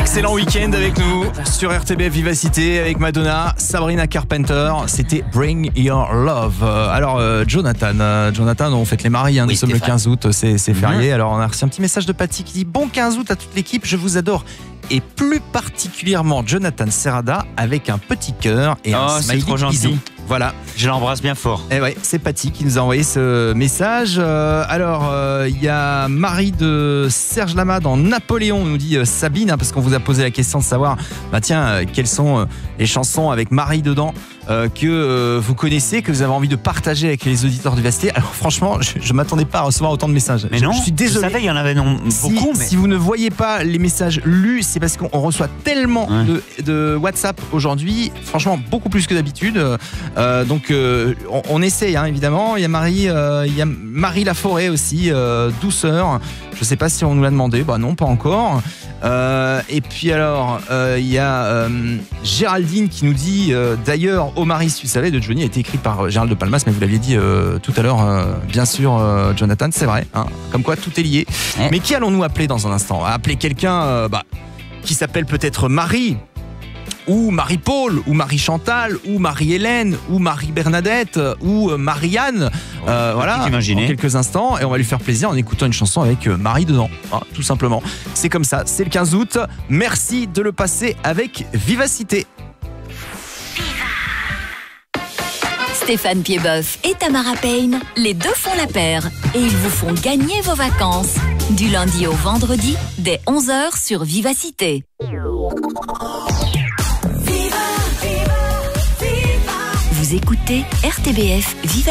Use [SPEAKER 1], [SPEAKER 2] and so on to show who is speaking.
[SPEAKER 1] Excellent week-end avec nous sur RTBF Vivacité avec Madonna, Sabrina Carpenter. C'était Bring Your Love. Alors Jonathan, on fête les maris, nous sommes le 15 août, c'est férié. Alors on a reçu un petit message de Patty qui dit bon 15 août à toute l'équipe, je vous adore. Et plus particulièrement Jonathan Serrada avec un petit cœur et un smiley
[SPEAKER 2] c'est trop gentil.
[SPEAKER 1] bisou. Voilà.
[SPEAKER 2] Je l'embrasse bien fort.
[SPEAKER 1] Et ouais, c'est Patty qui nous a envoyé ce message. Il y a Marie de Serge Lama dans Napoléon, nous dit Sabine, parce qu'on vous a posé la question de savoir, quelles sont les chansons avec Marie dedans que vous connaissez, que vous avez envie de partager avec les auditeurs du Vivacité. Alors franchement, je m'attendais pas à recevoir autant de messages.
[SPEAKER 2] Mais non,
[SPEAKER 1] je suis désolé.
[SPEAKER 2] Je savais, il y en avait beaucoup.
[SPEAKER 1] Si vous ne voyez pas les messages lus, c'est parce qu'on reçoit tellement de WhatsApp aujourd'hui, franchement beaucoup plus que d'habitude. Donc on essaye évidemment. Il y a Marie Laforêt aussi, douceur. Je sais pas si on nous l'a demandé. Bah non, pas encore. Et puis alors il y a Géraldine qui nous dit d'ailleurs Oh Marie, tu savais de Johnny a été écrit par Gérald de Palmas, mais vous l'aviez dit tout à l'heure, bien sûr, Jonathan, c'est vrai, comme quoi tout est lié. Mais qui allons-nous appeler dans un instant? On va appeler quelqu'un qui s'appelle peut-être Marie, ou Marie-Paul, ou Marie-Chantal, ou Marie-Hélène, ou Marie-Bernadette, ou Marianne. Voilà, en quelques instants. Et on va lui faire plaisir en écoutant une chanson avec Marie dedans, tout simplement. C'est comme ça, c'est le 15 août. Merci de le passer avec vivacité.
[SPEAKER 3] Stéphane Piedboeuf et Tamara Payne, les deux font la paire. Et ils vous font gagner vos vacances. Du lundi au vendredi, dès 11h sur Vivacité. Vous écoutez RTBF Vivacité.